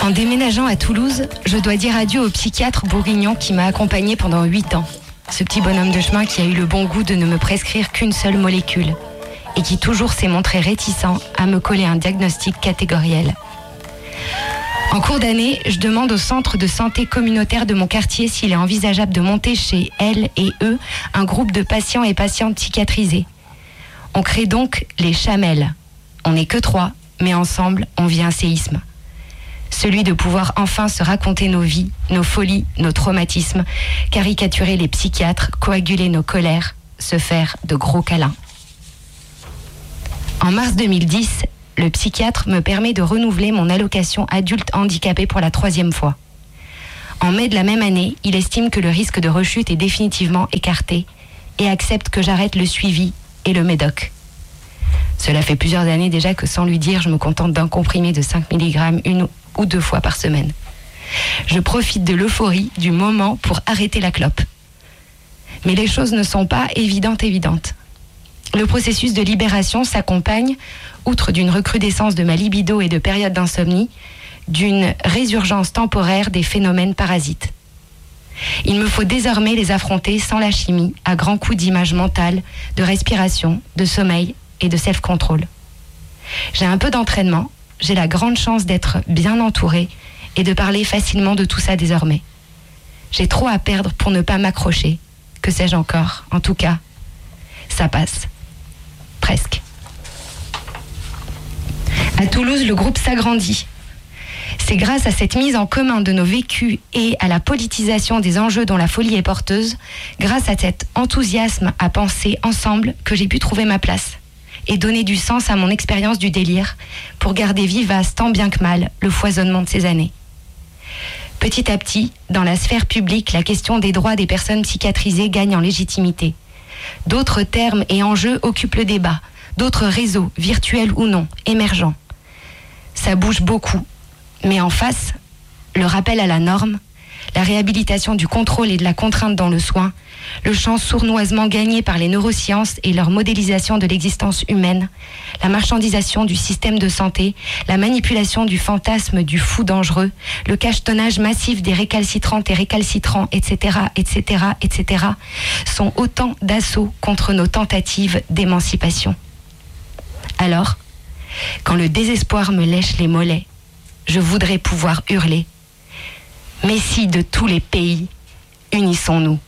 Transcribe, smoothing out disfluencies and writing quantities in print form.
En déménageant à Toulouse, je dois dire adieu au psychiatre bourguignon qui m'a accompagné pendant 8 ans. Ce petit bonhomme de chemin qui a eu le bon goût de ne me prescrire qu'une seule molécule et qui toujours s'est montré réticent à me coller un diagnostic catégoriel. En cours d'année, je demande au centre de santé communautaire de mon quartier s'il est envisageable de monter chez elle et eux un groupe de patients et patientes psychiatrisés. On crée donc les Chamelles. On n'est que 3, mais ensemble, on vit un séisme. Celui de pouvoir enfin se raconter nos vies, nos folies, nos traumatismes, caricaturer les psychiatres, coaguler nos colères, se faire de gros câlins. En mars 2010, le psychiatre me permet de renouveler mon allocation adulte handicapé pour la 3e fois. En mai de la même année, il estime que le risque de rechute est définitivement écarté et accepte que j'arrête le suivi et le médoc. Cela fait plusieurs années déjà que sans lui dire, je me contente d'un comprimé de 5 mg 1 ou 2 fois par semaine. Je profite de l'euphorie du moment pour arrêter la clope. Mais les choses ne sont pas évidentes. Le processus de libération s'accompagne, outre d'une recrudescence de ma libido et de périodes d'insomnie, d'une résurgence temporaire des phénomènes parasites. Il me faut désormais les affronter sans la chimie, à grands coups d'images mentales, de respiration, de sommeil et de self-control. J'ai un peu d'entraînement, j'ai la grande chance d'être bien entourée et de parler facilement de tout ça désormais. J'ai trop à perdre pour ne pas m'accrocher. Que sais-je encore? En tout cas, ça passe. Presque. À Toulouse, le groupe s'agrandit. C'est grâce à cette mise en commun de nos vécus et à la politisation des enjeux dont la folie est porteuse, grâce à cet enthousiasme à penser ensemble, que j'ai pu trouver ma place et donner du sens à mon expérience du délire pour garder vivace tant bien que mal le foisonnement de ces années. Petit à petit, dans la sphère publique, la question des droits des personnes psychiatrisées gagne en légitimité. D'autres termes et enjeux occupent le débat, d'autres réseaux, virtuels ou non, émergents. Ça bouge beaucoup, mais en face, le rappel à la norme, la réhabilitation du contrôle et de la contrainte dans le soin, le champ sournoisement gagné par les neurosciences et leur modélisation de l'existence humaine, la marchandisation du système de santé, la manipulation du fantasme du fou dangereux, le cachetonnage massif des récalcitrantes et récalcitrants, etc., sont autant d'assauts contre nos tentatives d'émancipation. Alors, quand le désespoir me lèche les mollets, je voudrais pouvoir hurler. Mais si de tous les pays, unissons-nous.